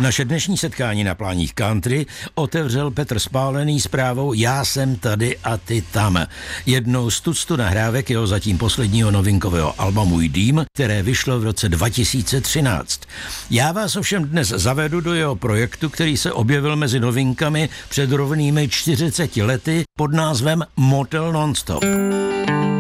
Naše dnešní setkání na pláních country otevřel Petr Spálený zprávou Já jsem tady a ty tam. Jednou z tuctu nahrávek jeho zatím posledního novinkového alba Můj dým, které vyšlo v roce 2013. Já vás ovšem dnes zavedu do jeho projektu, který se objevil mezi novinkami před rovnými 40 lety pod názvem Motel Nonstop.